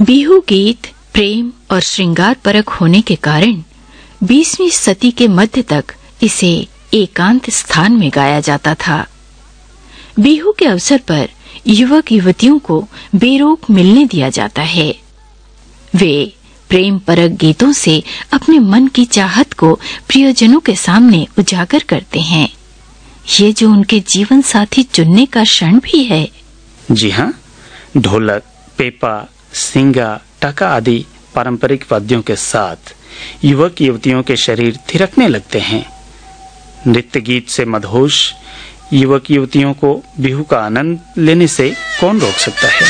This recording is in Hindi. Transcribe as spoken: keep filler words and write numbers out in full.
बिहू गीत प्रेम और श्रृंगार परक होने के कारण बीसवीं सदी के मध्य तक इसे एकांत स्थान में गाया जाता था। बिहू के अवसर पर युवक युवतियों को बेरोक मिलने दिया जाता है। वे प्रेम परक गीतों से अपने मन की चाहत को प्रियजनों के सामने उजागर करते हैं। ये जो उनके जीवन साथी चुनने का क्षण भी है। जी हाँ, ढोलक, पेपा, सिंगा, टका आदि पारंपरिक वाद्यों के साथ युवक युवतियों के शरीर थिरकने लगते हैं। नृत्य गीत से मदहोश युवक युवतियों को बिहू का आनंद लेने से कौन रोक सकता है।